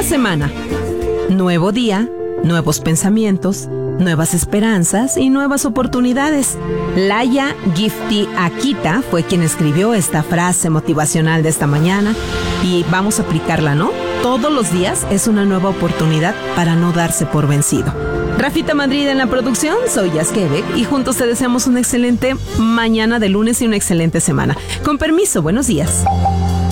semana. Nuevo día, nuevos pensamientos, nuevas esperanzas y nuevas oportunidades. Laia Gifty Akita fue quien escribió esta frase motivacional de esta mañana y vamos a aplicarla, ¿no? Todos los días es una nueva oportunidad para no darse por vencido. Rafita Madrid en la producción, soy Jazz Quebec y juntos te deseamos una excelente mañana de lunes y una excelente semana. Con permiso, buenos días.